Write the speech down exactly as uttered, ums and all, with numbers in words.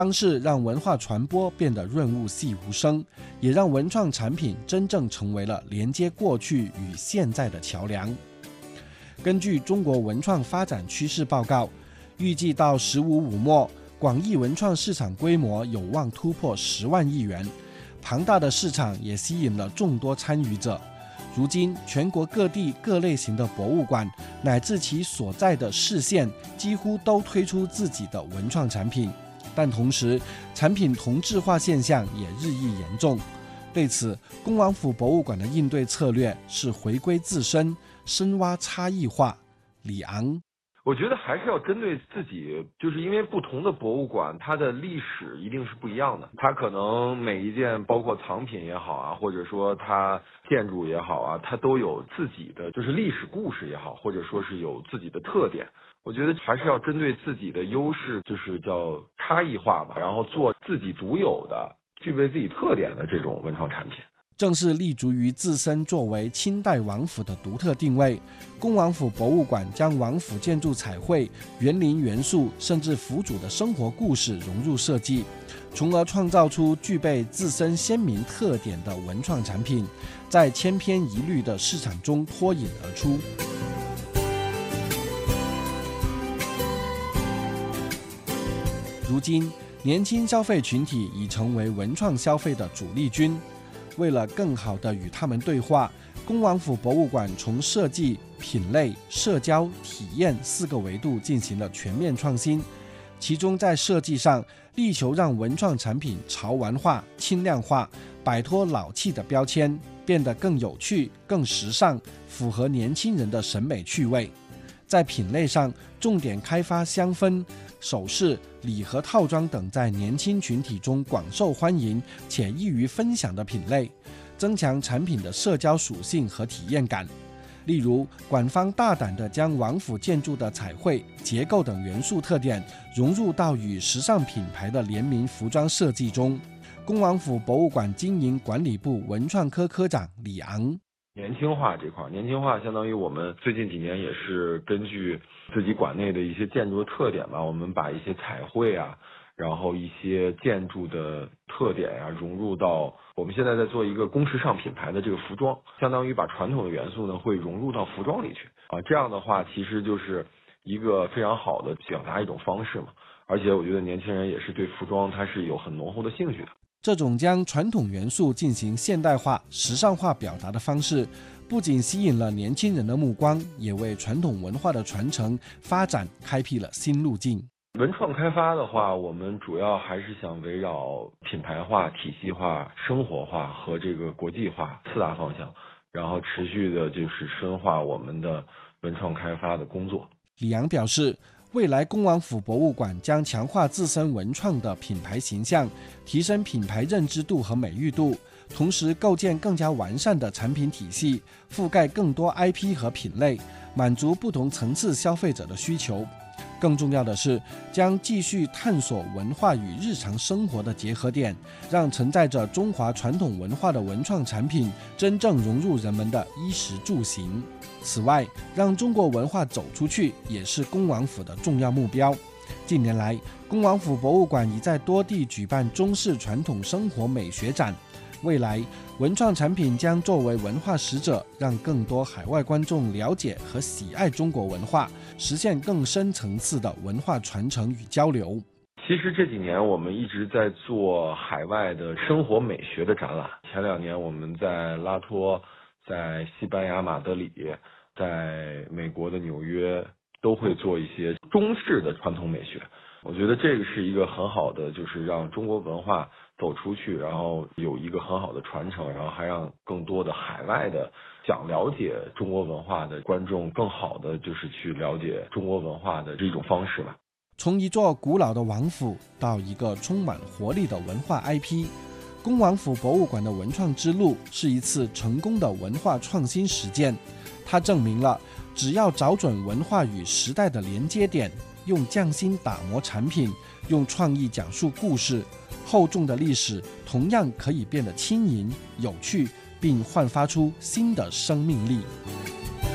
方式让文化传播变得润物细无声，也让文创产品真正成为了连接过去与现在的桥梁。根据中国文创发展趋势报告，预计到“十五五”末，广义文创市场规模有望突破十万亿元。庞大的市场也吸引了众多参与者。如今，全国各地各类型的博物馆，乃至其所在的市县，几乎都推出自己的文创产品。但同时，产品同质化现象也日益严重。对此，恭王府博物馆的应对策略是回归自身，深挖差异化。李昂， 我觉得还是要针对自己，就是因为不同的博物馆，它的历史一定是不一样的。它可能每一件，包括藏品也好啊，或者说它建筑也好啊，它都有自己的就是历史故事也好，或者说是有自己的特点。我觉得还是要针对自己的优势，就是叫差异化吧，然后做自己独有的、具备自己特点的这种文创产品。 正是立足于自身作为清代王府的独特定位，恭王府博物馆将王府建筑彩绘、园林元素甚至府主的生活故事融入设计，从而创造出具备自身鲜明特点的文创产品，在千篇一律的市场中脱颖而出。如今，年轻消费群体已成为文创消费的主力军。为了更好地与他们对话，恭王府博物馆从设计、品类、社交、体验四个维度进行了全面创新。其中在设计上，力求让文创产品潮玩化、轻量化，摆脱老气的标签，变得更有趣、更时尚，符合年轻人的审美趣味。在品类上，重点开发香氛、首饰、礼盒套装等在年轻群体中广受欢迎且易于分享的品类，增强产品的社交属性和体验感。例如，馆方大胆地将王府建筑的彩绘、结构等元素特点融入到与时尚品牌的联名服装设计中。恭王府博物馆经营管理部文创科科长李昂， 年轻化这块，年轻化相当于我们最近几年也是根据自己馆内的一些建筑的特点吧，我们把一些彩绘啊，然后一些建筑的特点啊融入到我们现在在做一个工时尚品牌的这个服装，相当于把传统的元素呢会融入到服装里去啊，这样的话其实就是一个非常好的表达一种方式嘛，而且我觉得年轻人也是对服装它是有很浓厚的兴趣的。 这种将传统元素进行现代化、时尚化表达的方式，不仅吸引了年轻人的目光，也为传统文化的传承发展开辟了新路径。 文创开发的话，我们主要还是想围绕品牌化、体系化、生活化和这个国际化四大方向，然后持续的就是深化我们的文创开发的工作。 李阳表示，未来恭王府博物馆将强化自身文创的品牌形象，提升品牌认知度和美誉度，同时构建更加完善的产品体系，覆盖更多 I P 和品类，满足不同层次消费者的需求。更重要的是，将继续探索文化与日常生活的结合点，让承载着中华传统文化的文创产品真正融入人们的衣食住行。此外，让中国文化走出去也是恭王府的重要目标。近年来，恭王府博物馆已在多地举办中式传统生活美学展。未来，文创产品将作为文化使者，让更多海外观众了解和喜爱中国文化，实现更深层次的文化传承与交流。 其实这几年我们一直在做海外的生活美学的展览，前两年我们在拉脱、在西班牙马德里、在美国的纽约都会做一些中式的传统美学。我觉得这个是一个很好的，就是让中国文化走出去，然后有一个很好的传承，然后还让更多的海外的想了解中国文化的观众更好的就是去了解中国文化的这种方式吧。 从一座古老的王府到一个充满活力的文化 I P， 恭王府博物馆的文创之路是一次成功的文化创新实践。它证明了，只要找准文化与时代的连接点，用匠心打磨产品，用创意讲述故事，厚重的历史同样可以变得轻盈、有趣，并焕发出新的生命力。